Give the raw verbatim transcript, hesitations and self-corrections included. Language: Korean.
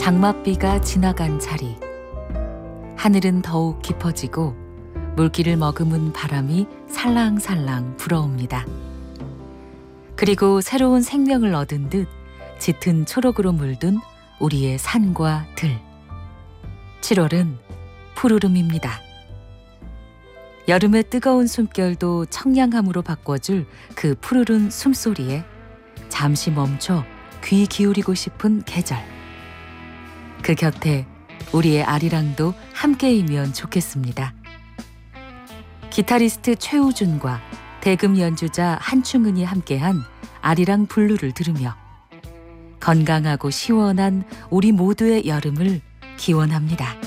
장맛비가 지나간 자리. 하늘은 더욱 깊어지고 물기를 머금은 바람이 살랑살랑 불어옵니다. 그리고 새로운 생명을 얻은 듯 짙은 초록으로 물든 우리의 산과 들. 칠월은 푸르름입니다. 여름의 뜨거운 숨결도 청량함으로 바꿔줄 그 푸르른 숨소리에 잠시 멈춰 귀 기울이고 싶은 계절. 그 곁에 우리의 아리랑도 함께이면 좋겠습니다. 기타리스트 최우준과 대금 연주자 한충은이 함께한 아리랑 블루를 들으며 건강하고 시원한 우리 모두의 여름을 기원합니다.